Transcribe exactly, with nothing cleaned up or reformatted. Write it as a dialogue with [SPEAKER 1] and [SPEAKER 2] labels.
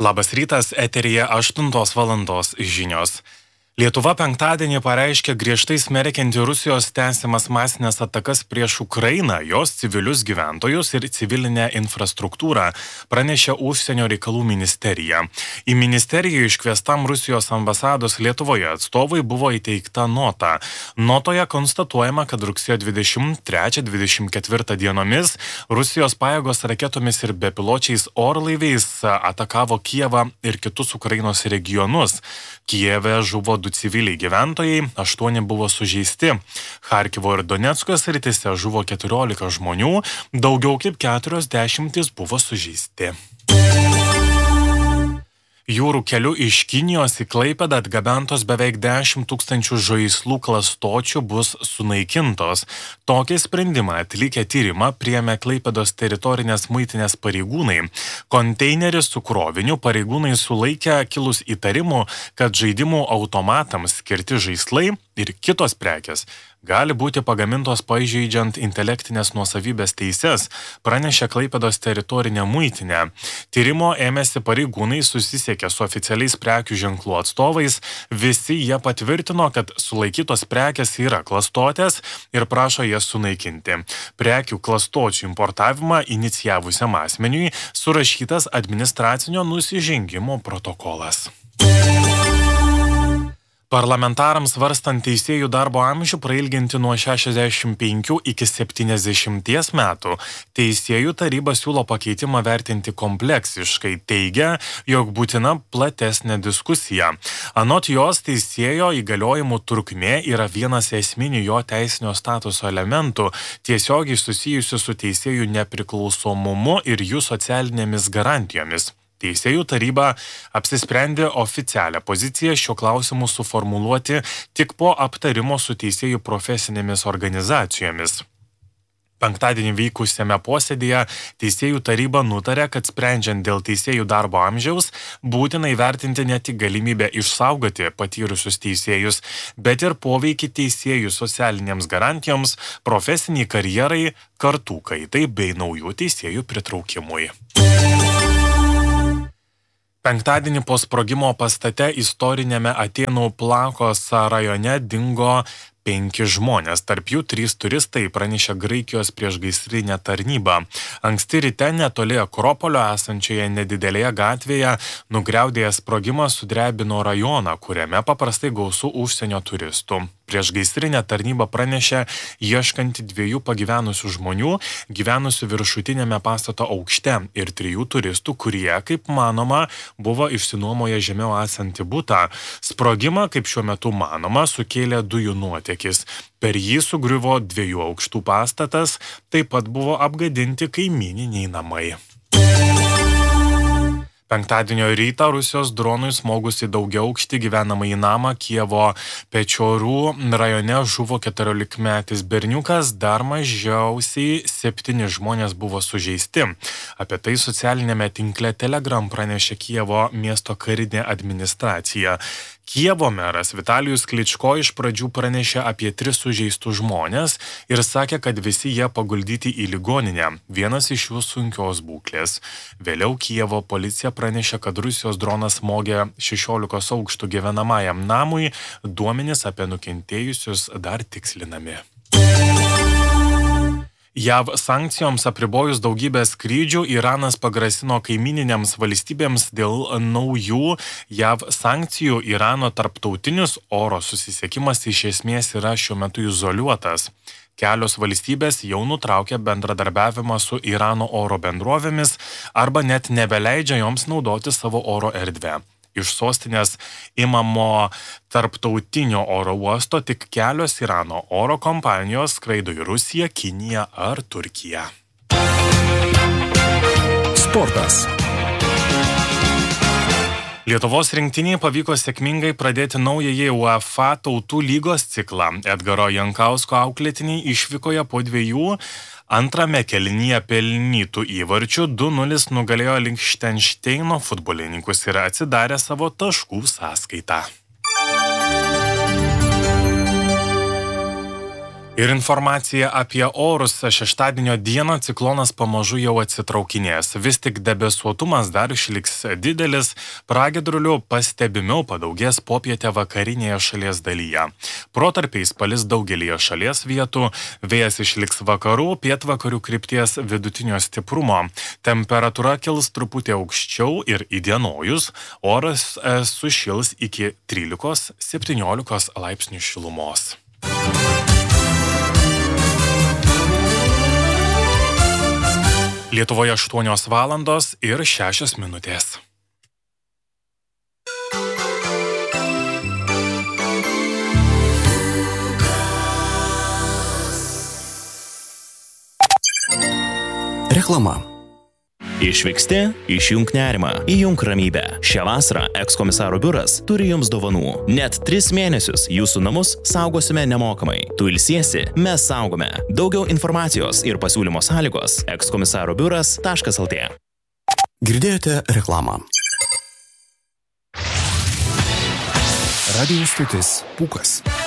[SPEAKER 1] Labas rytas, eteryje aštuntos valandos žinios. Lietuva penktadienį pareiškė griežtai smerkianti Rusijos tęsiamas masinės atakas prieš Ukrainą, jos civilius gyventojus ir civilinę infrastruktūrą, pranešė Užsienio reikalų ministerija. Į ministeriją iškviestam Rusijos ambasados Lietuvoje atstovui buvo įteikta nota. Notoje konstatuojama, kad rugsėjo dvidešimt trečią dvidešimt ketvirtą dienomis Rusijos pajėgos raketomis ir bepiločiais orlaiviais atakavo Kijevą ir kitus Ukrainos regionus. Kijeve žuvo du civiliai gyventojai, aštuoni buvo sužeisti. Charkivo ir Donecko srityse žuvo keturiolika žmonių, daugiau kaip keturios dešimtys buvo sužeisti. Jūrų keliu iš Kinijos į Klaipėdą atgabentos beveik dešimt tūkstančių žaislų klastočių bus sunaikintos. Tokį sprendimą atlikę tyrimą priėmė Klaipėdos teritorinės muitinės pareigūnai. Konteinerį su kroviniu pareigūnai sulaikė kilus įtarimų, kad žaidimų automatams skirti žaislai ir kitos prekės gali būti pagamintos pažeidžiant intelektinės nuosavybės teises, pranešė Klaipėdos teritorinė muitinė. Tyrimo ėmėsi pareigūnai susisiekė su oficialiais prekių ženklų atstovais, visi jie patvirtino, kad sulaikytos prekės yra klastotės ir prašo jas sunaikinti. Prekių klastočių importavimą inicijavusiam asmeniui surašytas administracinio nusižengimo protokolas. Parlamentarams svarstant teisėjų darbo amžių prailginti nuo šešiasdešimt penkių iki septyniasdešimties metų, teisėjų taryba siūlo pakeitimą vertinti kompleksiškai, teigia, jog būtina platesnė diskusija. Anot jos, teisėjo įgaliojimų trukmė yra vienas esminių jo teisinio statuso elementų, tiesiogiai susijusių su teisėjų nepriklausomumu ir jų socialinėmis garantijomis. Teisėjų taryba apsisprendė oficialią poziciją šiuo klausimu suformuluoti tik po aptarimo su teisėjų profesinėmis organizacijomis. Penktadienį vykusiame posėdėje teisėjų taryba nutarė, kad sprendžiant dėl teisėjų darbo amžiaus būtina įvertinti ne tik galimybę išsaugoti patyrusius teisėjus, bet ir poveikį teisėjų socialinėms garantijoms, profesiniai karjerai, kartų kaitai bei naujų teisėjų pritraukimui. Penktadienį po sprogimo pastate istorinėme Atėnų Plakos rajone dingo penki žmonės, tarp jų trys turistai, pranešė Graikijos priešgaisrinė tarnyba. Anksti ryte netoli Akropolio esančioje nedidelėje gatvėje nugriaudėjęs sprogimas sudrebino rajoną, kuriame paprastai gausu užsienio turistų. Priešgaisrinė tarnyba pranešė ieškanti dviejų pagyvenusių žmonių, gyvenusių viršutinėme pastato aukšte ir trijų turistų, kurie, kaip manoma, buvo išsinuomoję žemiau esantį butą. Sprogimą, kaip šiuo metu manoma, sukėlė dujų nuotėkis. Per jį sugriuvo dviejų aukštų pastatas, taip pat buvo apgadinti kaimyniniai namai. Penktadienio rytą Rusijos dronui smogus į daugiaaukštį gyvenamąjį namą Kijevo Pečiorų rajone žuvo keturiolikmetis berniukas, dar mažiausiai septyni žmonės buvo sužeisti. Apie tai socialinėme tinkle Telegram pranešė Kijevo miesto karinė administracija. Kijevo meras Vitalijus Kličko iš pradžių pranešė apie tris sužeistus žmonės ir sakė, kad visi jie paguldyti į ligoninę, vienas iš jų sunkios būklės. Vėliau Kijevo policija pranešė, kad Rusijos dronas smogė šešiolikos aukštų gyvenamajam namui, duomenys apie nukentėjusius dar tikslinami. J A V sankcijoms apribojus daugybę skrydžių, Iranas pagrasino kaimininėms valstybėms dėl naujų J A V sankcijų. Irano tarptautinis oro susisiekimas iš esmės yra šiuo metu izoliuotas. Kelios valstybės jau nutraukė bendradarbiavimą su Irano oro bendrovėmis arba net nebeleidžia joms naudoti savo oro erdvę. Iš sostinės imamo tarptautinio oro uosto tik kelios Irano oro kompanijos skraido į Rusiją, Kiniją ar Turkiją.
[SPEAKER 2] Sportas.
[SPEAKER 1] Lietuvos rinktiniai pavyko sėkmingai pradėti naująjį UEFA tautų lygos ciklą. Edgaro Jankausko auklėtiniai išvykoje po dviejų antrame kėlinyje pelnytų įvarčių du nulis nugalėjo Lichtenšteino futbolininkus ir atsidarė savo taškų sąskaitą. Ir informacija apie orus. Šeštadienio dieną ciklonas pamažu jau atsitraukinės. Vis tik debesuotumas dar išliks didelis, pragiedrulių pastebimiau padaugės popietę vakarinėje šalies dalyje. Protarpiais palis daugelyje šalies vietų, vėjas išliks vakarų, pietvakarių krypties vidutinio stiprumo. Temperatūra kils truputį aukščiau ir įdienojus, oras sušils iki trylikos septyniolikos laipsnių šilumos. Lietuvoje aštuonios valandos ir šešios minutės.
[SPEAKER 2] Reklama.
[SPEAKER 3] Išvyksti, išjunk nerimą, įjunk ramybę. Šią vasarą ekskomisaro biuras turi jums dovanų. Net tris mėnesius jūsų namus saugosime nemokamai. Tu ilsiesi, mes saugome. Daugiau informacijos ir pasiūlymo sąlygos ekskomisaro biuras taškas lt.
[SPEAKER 2] Girdėjote reklamą. Radio stotis Pūkas.